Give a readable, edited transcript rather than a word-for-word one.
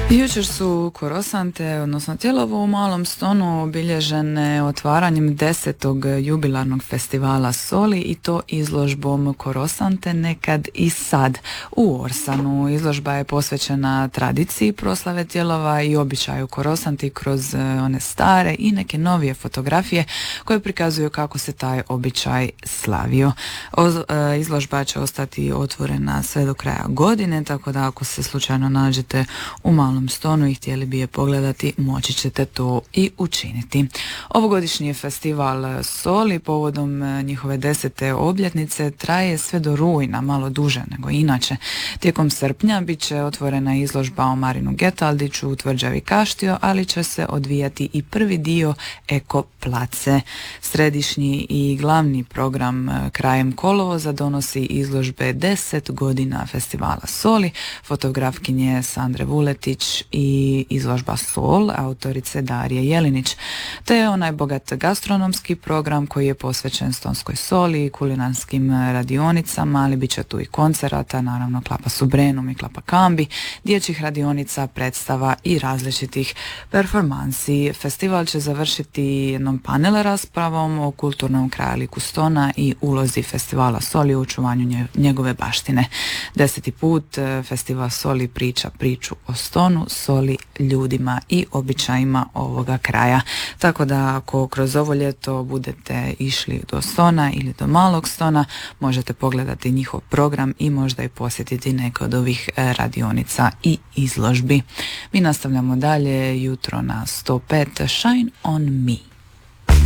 Jučer su Korosante, odnosno Tijelovo u Malom Stonu, obilježene otvaranjem 10. jubilarnog festivala Soli i to izložbom Korosante nekad i sad u Orsanu. Izložba je posvećena tradiciji proslave Tijelova i običaju Korosanti kroz one stare i neke novije fotografije koje prikazuju kako se taj običaj slavio. Izložba će ostati otvorena sve do kraja godine, tako da ako se slučajno nađete u Malom Stonu i htjeli bi je pogledati, moći ćete to i učiniti. Ovogodišnji festival Soli povodom njihove 10. obljetnice traje sve do rujna, malo duže nego inače. Tijekom srpnja bit će otvorena izložba o Marinu Getaldiću u Tvrđavi Kaštio, ali će se odvijati i prvi dio Eko place. Središnji i glavni program krajem kolovoza donosi izložbe 10 godina festivala Soli, fotografkinje Sandre Vuletić i izložba Sol autorice Darije Jelinić, te onaj bogat gastronomski program koji je posvećen stonskoj soli i kulinarskim radionicama, ali bit će tu i koncerata, naravno Klapa Subrenum i Klapa Kambi, dječjih radionica, predstava i različitih performansi. Festival će završiti jednom panel raspravom o kulturnom krajoliku Stona i ulozi festivala Soli u očuvanju njegove baštine. 10. put festival Soli priča priču o Stonu, Soli, ljudima i običajima ovoga kraja. Tako da ako kroz ovo ljeto budete išli do Stona ili do Malog Stona, možete pogledati njihov program i možda i posjetiti neke od ovih radionica i izložbi. Mi nastavljamo dalje jutro na 105 Shine on Me.